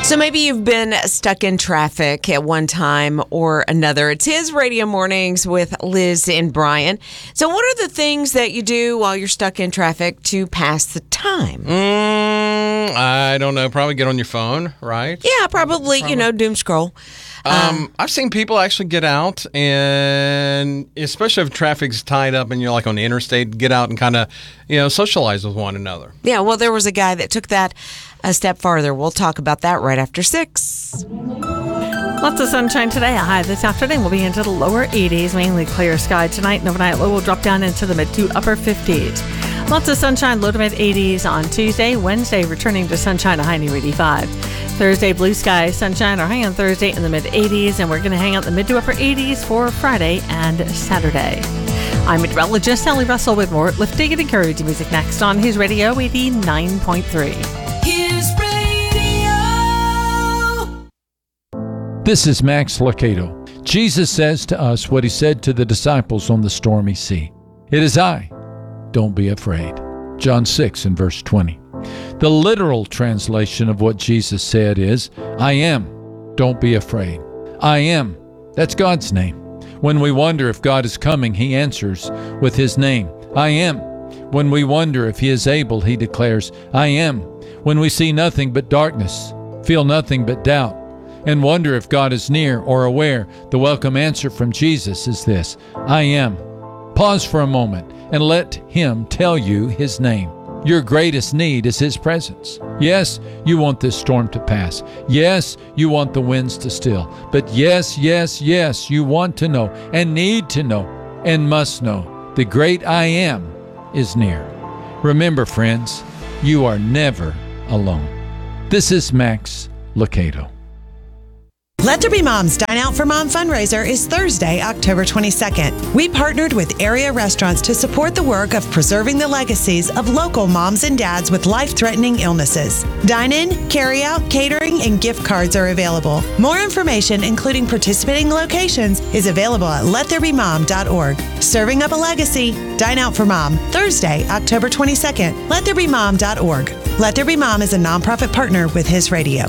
So maybe you've been stuck in traffic at one time or another. It's His Radio Mornings with Liz and Brian. So what are the things that you do while you're stuck in traffic to pass the time? I don't know. Probably get on your phone, right? Yeah, probably. Doom scroll. I've seen people actually get out, and especially if traffic's tied up and you're like on the interstate, get out and kind of, socialize with one another. Yeah, well, there was a guy that took that a step farther. We'll talk about that right after 6. Lots of sunshine today. A high this afternoon will be into the lower 80s, mainly clear sky tonight. And overnight low will drop down into the mid to upper 50s. Lots of sunshine, low to mid 80s on Tuesday. Wednesday, returning to sunshine, a high near 85. Thursday, blue sky, sunshine, our high on Thursday in the mid 80s. And we're going to hang out in the mid to upper 80s for Friday and Saturday. I'm meteorologist Sally Russell with more lifting and encouraging music next on His Radio 89.3. His Radio. This is Max Lucado. Jesus says to us what he said to the disciples on the stormy sea. It is I. Don't be afraid. John 6 and verse 20. The literal translation of what Jesus said is, I am. Don't be afraid. I am. That's God's name. When we wonder if God is coming, he answers with his name. I am. When we wonder if he is able, he declares, I am. When we see nothing but darkness, feel nothing but doubt, and wonder if God is near or aware, the welcome answer from Jesus is this, I am. Pause for a moment and let him tell you his name. Your greatest need is his presence. Yes, you want this storm to pass. Yes, you want the winds to still. But yes, you want to know and need to know and must know the great I am is near. Remember, friends, you are never alone. This is Max Lucado. Let There Be Moms Dine Out for Mom fundraiser is Thursday, October 22nd. We partnered with area restaurants to support the work of preserving the legacies of local moms and dads with life-threatening illnesses. Dine-in, carry-out, catering, and gift cards are available. More information, including participating locations, is available at lettherebemom.org. Serving up a legacy, Dine Out for Mom, Thursday, October 22nd. Lettherebemom.org. Let There Be Mom is a nonprofit partner with His Radio.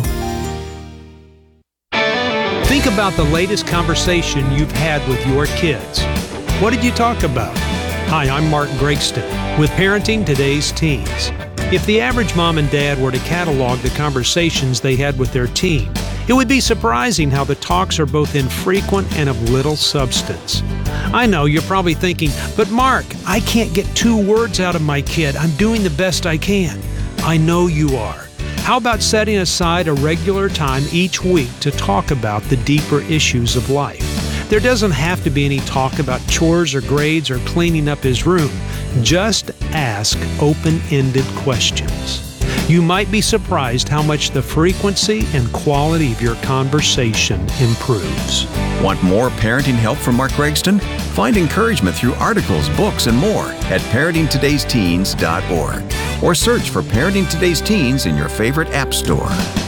Think about the latest conversation you've had with your kids. What did you talk about? Hi, I'm Mark Gregston with Parenting Today's Teens. If the average mom and dad were to catalog the conversations they had with their teen, it would be surprising how the talks are both infrequent and of little substance. I know you're probably thinking, but Mark, I can't get 2 words out of my kid. I'm doing the best I can. I know you are. How about setting aside a regular time each week to talk about the deeper issues of life? There doesn't have to be any talk about chores or grades or cleaning up his room. Just ask open-ended questions. You might be surprised how much the frequency and quality of your conversation improves. Want more parenting help from Mark Gregston? Find encouragement through articles, books, and more at parentingtodaysteens.org or search for Parenting Today's Teens in your favorite app store.